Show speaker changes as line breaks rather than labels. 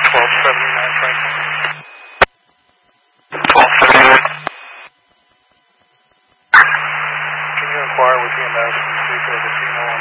1279 Franklin.
1279.
Can you inquire with EMS and see if there's a female